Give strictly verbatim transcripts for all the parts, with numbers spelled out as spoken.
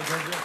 Đorđe.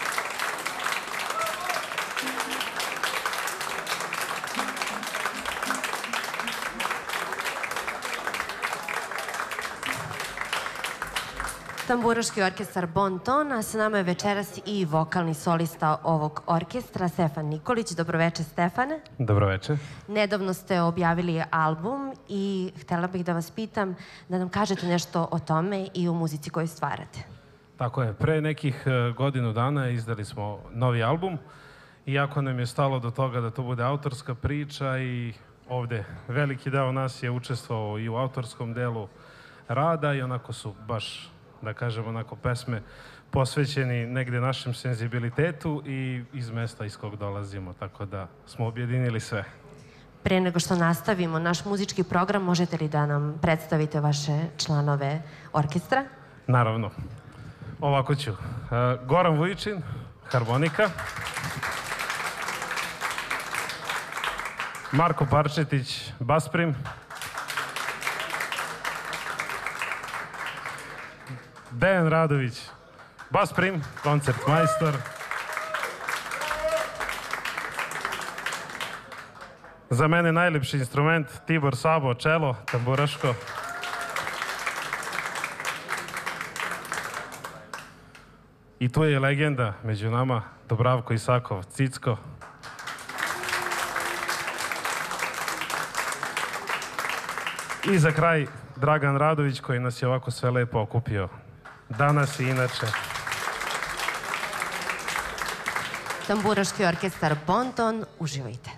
Tamburaški orkestar Bon Ton, a sa nama je večeras i vokalni solista ovog orkestra, Stefan Nikolić. Dobroveče, Stefane. Dobroveče. Nedavno ste objavili album i htela bih da vas pitam da nam kažete nešto o tome i o muzici koju stvarate. Tako je. Pre nekih godinu dana izdali smo novi album. Iako nam je stalo do toga da to bude autorska priča i ovde veliki deo nas je učestvovao i u autorskom delu rada i onako su baš, da kažem, onako pesme posvećeni negde našem senzibilitetu i iz mesta iz kog dolazimo, tako da smo objedinili sve. Pre nego što nastavimo naš muzički program, možete li da nam predstavite vaše članove orkestra? Naravno. Ovako ću. Goran Vujičin, harmonika. Marko Parčetić, basprim. Dejan Radović, basprim, koncertmajstor. Za mene najlepši instrument Tibor Sabo, čelo, tamburaško. I tu je legenda među nama, Dubravko Isakov, Cicko. I za kraj Dragan Radović koji nas je ovako sve lepo okupio. Danas i inače. Tamburaški orkestar Bon Ton, uživajte.